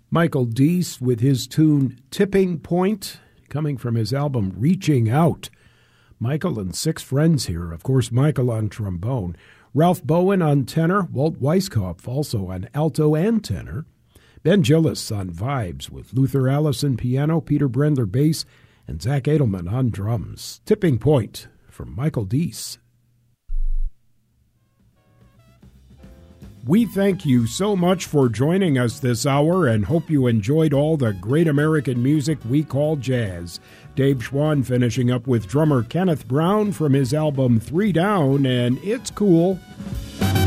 Michael Deese with his tune Tipping Point, coming from his album Reaching Out. Michael and six friends here. Of course, Michael on trombone, Ralph Bowen on tenor, Walt Weiskopf also on alto and tenor, Ben Gillis on vibes with Luther Allison piano, Peter Brendler bass, and Zach Edelman on drums. Tipping Point from Michael Deese. We thank you so much for joining us this hour and hope you enjoyed all the great American music we call jazz. Dave Schwann finishing up with drummer Kenneth Brown from his album 3 Down and It's Cool.